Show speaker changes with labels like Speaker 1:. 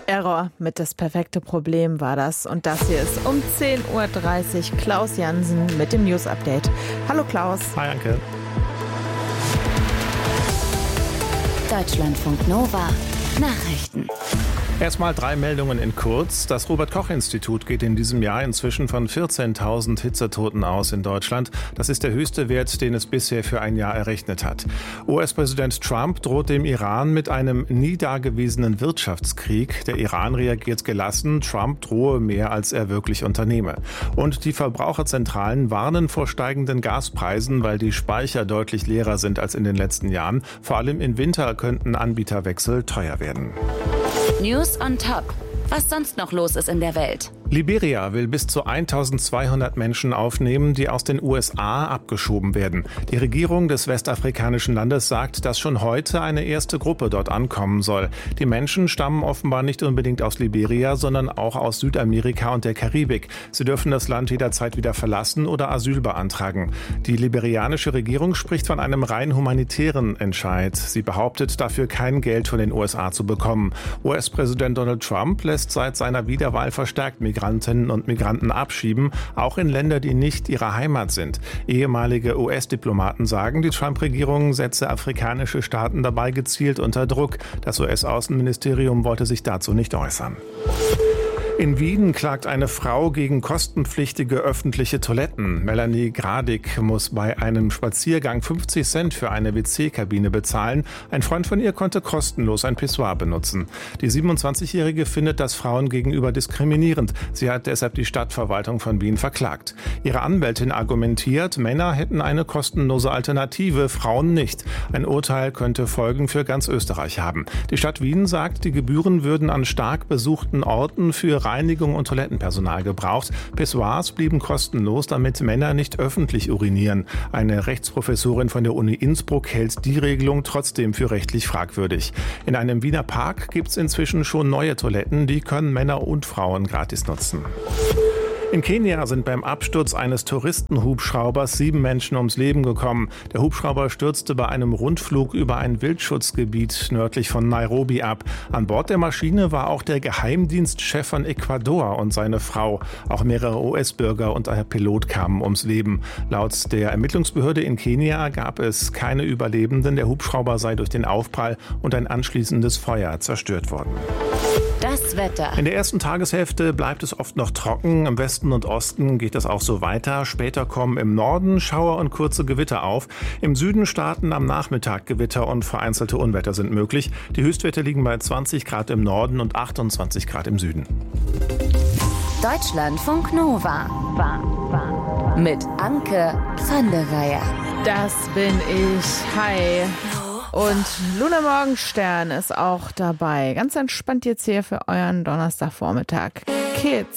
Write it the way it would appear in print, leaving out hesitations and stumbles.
Speaker 1: Error mit Das perfekte Problem war das. Und das hier ist um 10.30 Uhr Klaus Jansen mit dem News-Update. Hallo Klaus.
Speaker 2: Hi Anke.
Speaker 3: Deutschlandfunk Nova. Nachrichten.
Speaker 2: Erstmal 3 Meldungen in kurz. Das Robert-Koch-Institut geht in diesem Jahr inzwischen von 14.000 Hitzetoten aus in Deutschland. Das ist der höchste Wert, den es bisher für ein Jahr errechnet hat. US-Präsident Trump droht dem Iran mit einem nie dagewesenen Wirtschaftskrieg. Der Iran reagiert gelassen. Trump drohe mehr, als er wirklich unternehme. Und die Verbraucherzentralen warnen vor steigenden Gaspreisen, weil die Speicher deutlich leerer sind als in den letzten Jahren. Vor allem im Winter könnten Anbieterwechsel teuer werden.
Speaker 3: News on top. Was sonst noch los ist in der Welt?
Speaker 2: Liberia will bis zu 1200 Menschen aufnehmen, die aus den USA abgeschoben werden. Die Regierung des westafrikanischen Landes sagt, dass schon heute eine erste Gruppe dort ankommen soll. Die Menschen stammen offenbar nicht unbedingt aus Liberia, sondern auch aus Südamerika und der Karibik. Sie dürfen das Land jederzeit wieder verlassen oder Asyl beantragen. Die liberianische Regierung spricht von einem rein humanitären Entscheid. Sie behauptet, dafür kein Geld von den USA zu bekommen. US-Präsident Donald Trump lässt seit seiner Wiederwahl verstärkt Migrantinnen und Migranten abschieben, auch in Länder, die nicht ihre Heimat sind. Ehemalige US-Diplomaten sagen, die Trump-Regierung setze afrikanische Staaten dabei gezielt unter Druck. Das US-Außenministerium wollte sich dazu nicht äußern. In Wien klagt eine Frau gegen kostenpflichtige öffentliche Toiletten. Melanie Gradig muss bei einem Spaziergang 50 Cent für eine WC-Kabine bezahlen. Ein Freund von ihr konnte kostenlos ein Pissoir benutzen. Die 27-Jährige findet das Frauen gegenüber diskriminierend. Sie hat deshalb die Stadtverwaltung von Wien verklagt. Ihre Anwältin argumentiert, Männer hätten eine kostenlose Alternative, Frauen nicht. Ein Urteil könnte Folgen für ganz Österreich haben. Die Stadt Wien sagt, die Gebühren würden an stark besuchten Orten für Reinigung und Toilettenpersonal gebraucht. Pissoirs blieben kostenlos, damit Männer nicht öffentlich urinieren. Eine Rechtsprofessorin von der Uni Innsbruck hält die Regelung trotzdem für rechtlich fragwürdig. In einem Wiener Park gibt es inzwischen schon neue Toiletten, die können Männer und Frauen gratis nutzen. In Kenia sind beim Absturz eines Touristenhubschraubers 7 Menschen ums Leben gekommen. Der Hubschrauber stürzte bei einem Rundflug über ein Wildschutzgebiet nördlich von Nairobi ab. An Bord der Maschine war auch der Geheimdienstchef von Ecuador und seine Frau. Auch mehrere US-Bürger und ein Pilot kamen ums Leben. Laut der Ermittlungsbehörde in Kenia gab es keine Überlebenden. Der Hubschrauber sei durch den Aufprall und ein anschließendes Feuer zerstört worden.
Speaker 3: Das Wetter.
Speaker 2: In der ersten Tageshälfte bleibt es oft noch trocken. Im Westen und Osten geht es auch so weiter. Später kommen im Norden Schauer und kurze Gewitter auf. Im Süden starten am Nachmittag Gewitter und vereinzelte Unwetter sind möglich. Die Höchstwerte liegen bei 20 Grad im Norden und 28 Grad im Süden.
Speaker 3: Deutschlandfunk Nova. Mit Anke van der Weyer.
Speaker 1: Das bin ich. Hi. Und Luna Morgenstern ist auch dabei. Ganz entspannt jetzt hier für euren Donnerstagvormittag. Kids.